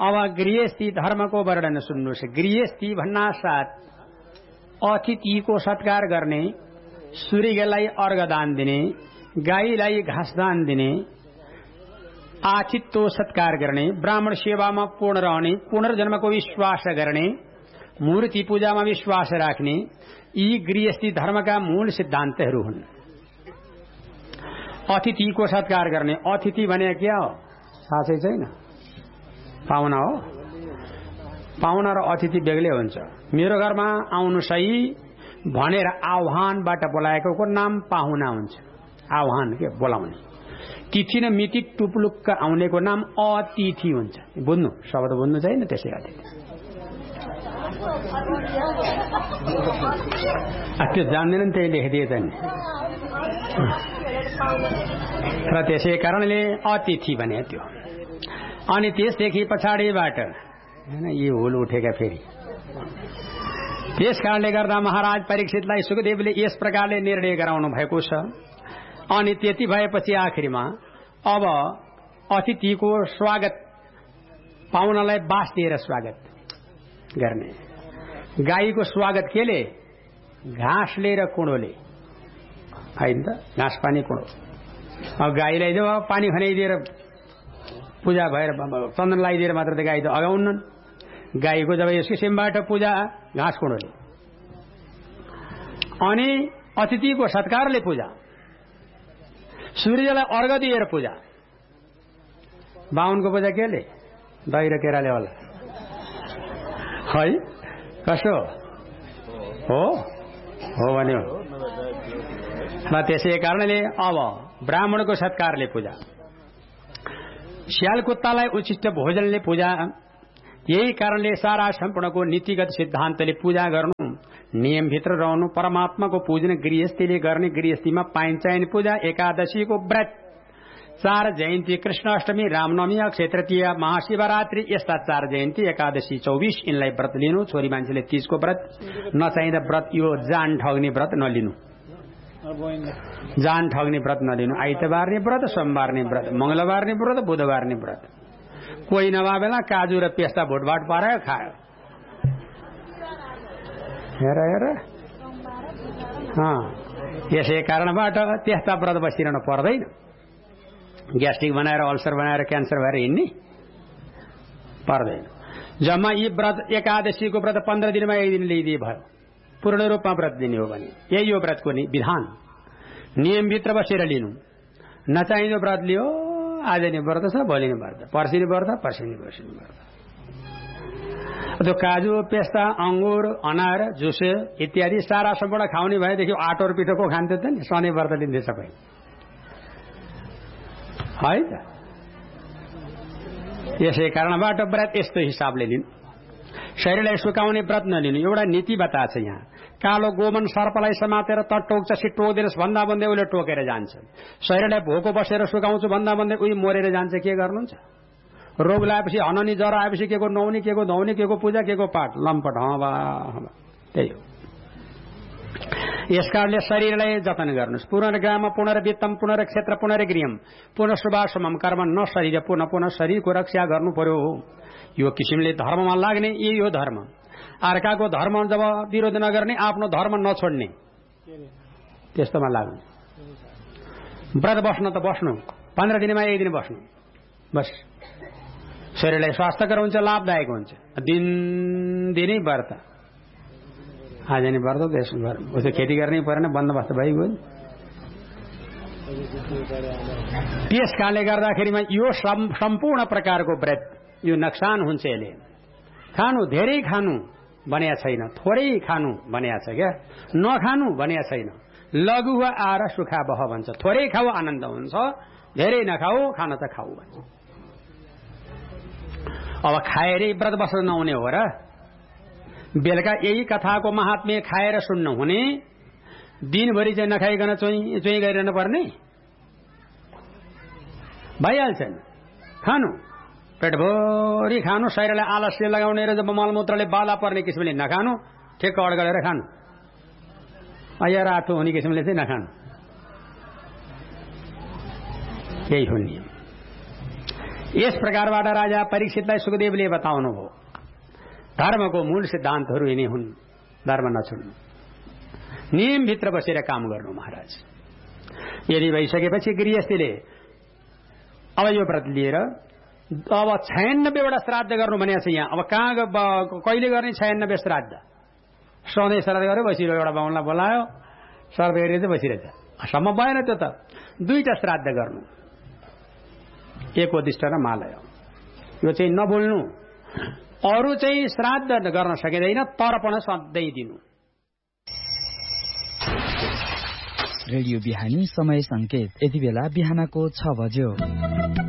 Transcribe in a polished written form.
अब गृहस्थी धर्मको वर्णन सुन्नुहोस्। गृहस्थी भन्ना साथ अतिथिको सत्कार गर्ने, सूर्यलाई अर्घ दान दिने, गाईलाई घाँस दान दिने, आतिथ्य सत्कार गर्ने, ब्राह्मण सेवामा पूर्ण रहने, पुनर्जन्मको विश्वास गर्ने, मूर्ति पूजामा विश्वास राख्ने, यी गृहस्थी धर्मका मूल सिद्धान्तहरू हुन्। अतिथिको सत्कार गर्ने, अतिथि भने क्या हो थाहा छैन? पाहुना हो। पाहुना र अतिथि बेग्लै हुन्छ। मेरो घरमा आउनुहोस् है भनेर आह्वानबाट बोलाएकोको नाम पाहुना हुन्छ। आह्वान के बोलाउने। तिथि न मिति टुप्लुक्क आउनेको नाम अतिथि हुन्छ। बुझ्नु, शब्द बुझ्नु छैन? त्यसै अतिथि त्यो जान्दैनन्, त्यही लेखिदिए नि। र त्यसै कारणले अतिथि भने त्यो। अनि त्यसदेखि पछाडिबाट हैन यी हुल उठेका फेरि। त्यस कारणले गर्दा महाराज परीक्षितलाई सुखदेवले यस प्रकारले निर्णय गराउनु भएको छ। अनि त्यति भएपछि आखिरमा अब अतिथिको स्वागत, पाहुनालाई बास दिएर स्वागत गर्ने। गाईको स्वागत केले? घाँसले र कुँडोले, होइन त? घाँस पानी कुँडो। अब गाईलाई जब पानी खनाइदिएर पूजा भएर चन्दन लगाइदिएर मात्र त गाई त अगाउन्नन्। गाईको जब यस किसिमबाट पूजा घाँस कुँडोले, अनि अतिथिको सत्कारले पूजा, सूर्यलाई अर्घ दिएर पूजा। बाहुनको पूजा केले? दही र केराले होला है? कसो हो भन्यो। र त्यसै कारणले अब ब्राह्मणको सत्कारले पूजा, स्याल कुत्तालाई उचित भोजनले पूजा। यही कारणले सारा सम्पूर्णको नीतिगत सिद्धान्तले पूजा गर्नु, नियमभित्र रहनु, परमात्माको पूजन गृहस्थीले गर्ने। गृहस्थीमा पाइन्छ पूजा, एकादशीको व्रत, 4 जयन्ती, कृष्णाष्टमी, रामनवमी, अक्षय तृतीया, महाशिवरात्रि, यस्ता 4 जयन्ती, एकादशी, 24 यिनलाई व्रत लिनु। छोरी मान्छेले 30 को व्रत, नचाहिँदा व्रत यो जान ठग्ने व्रत नलिनु। जान ठग्ने व्रत नलिनु। आइतबार नि व्रत, सोमबार नि व्रत, मंगलबार नि व्रत, बुधबार नि व्रत। कोही नभए बेला काजु र पेस्ता भुटभाट पारायो खायो। हेर यसै कारणबाट त्यस्ता व्रत बसिरहनु पर्दैन। ग्यास्ट्रिक बनाएर, अल्सर बनाएर, क्यान्सर भएर हिँड्ने पर्दैन। जम्मा यी व्रत, एकादशीको व्रत 15 दिनमा 1 दिन लिइदिए भयो। पूर्ण रूपमा व्रत दिने हो भने यही हो व्रतको नि विधान। नियमभित्र बसेर लिनु। नचाहिँदो व्रत लियो, आज नि व्रत छ, भोलि नि व्रत, पर्सि नि व्रत, पर्सि नि व्रत। त्यो काजु, पेस्ता, अंगुर, अनार, जुस इत्यादि सारा सम्पूर्ण खाउने भएदेखि आटो र पिठो को खान्थ्यो त नि? सधैँ व्रत लिन्थे सबै, है त? यसै कारणबाट व्रत यस्तो हिसाबले लिनु। शरीरलाई सुकाउने व्रत नलिनु। एउटा नीति बताएको छ यहाँ। कालो गोमन सर्पलाई समातेर त टोक्छ, सिट टोक्दिनुहोस् भन्दा भन्दै उसले टोकेर जान्छ। शरीरलाई भोको बसेर सुकाउँछु भन्दा भन्दै उही मरेर जान्छ। के गर्नुहुन्छ? रोग लागेपछि, हननी ज्वरो आएपछि के को नुहाउने, के को धुवाउने, के को पूजा, के को पाठ, लम्पट त्यही हो। यसकारणले शरीरलाई जतन गर्नुहोस्। पुनर्ग्राम पुनर्वित्तम पुनर्क्षेत्र पुनर्गृहम पुनःशुभाशुभम कर्म न शरीर पुनः पुनः शरीरको रक्षा गर्नु पर्यो। यो किसिमले धर्ममा लाग्ने, यही हो धर्म। अर्काको धर्म जब विरोध नगर्ने, आफ्नो धर्म नछोड्ने, त्यस्तोमा लाग्नु। व्रत बस्न त बस्नु, 15 दिनमा 1 दिन बस्नु, बस। शरीरलाई स्वास्थ्यकर हुन्छ, लाभदायक हुन्छ। दिनै व्रत, आज नि व्रत, उसो खेती गर्नै परेन, बन्दोबस्त भइगयो। त्यस कारणले गर्दाखेरिमा यो सम्पूर्ण प्रकारको व्रत यो नक्सान हुन्छ। यसले खानु, धेरै खानु भनेको छैन, थोरै खानु भनेको छ क्या। नखानु भनेको छैन। लघु आर सुखा बह भन्छ। थोरै खाऊ आनन्द हुन्छ, धेरै नखाऊ, खान त खाऊ भन्छ। अब खाएरै व्रत बस्न नहुने हो र? बेलुका यही कथाको महात्म्य खाएर सुन्न हुने, दिनभरि चाहिँ नखाइकन चोइ गरिरहनु पर्ने? भइहाल्छ नि। खानु, पेटभरि खानु, शरीरलाई आलस्य लगाउने र जब मलमूत्रले बाला पर्ने किसिमले नखानु, ठेक्क अड गरेर खानु। अया रातो हुने किसिमले चाहिँ नखानु। यही हो नियम। यस प्रकारबाट राजा परीक्षितलाई सुखदेवले बताउनुभयो, धर्मको मूल सिद्धान्तहरू यिनी हुन्। धर्म नछुड्नु, नियमभित्र बसेर काम गर्नु महाराज। यदि भइसकेपछि गृहस्थीले अब यो व्रत लिएर अब 96वटा श्राद्ध गर्नु भनेको छ। यहाँ अब कहाँ कहिले गर्ने 96 श्राद्ध? सधैँ श्राद्ध गर्यो, बसिरह्यो। एउटा बाहुनलाई बोलायो, श्राद्ध गरेर चाहिँ बसिरहेछ। सम्म भएन त्यो त। 2टा श्राद्ध गर्नु, एक वदिष्ठ र मालय। यो चाहिँ नबोल्नु। अरू चाहिँ श्राद्ध गर्न सकिँदैन, तर्पण सधैँ दिनु। रेडियो बिहानी समय संकेत। यति बेला बिहानको 6 बज्यो।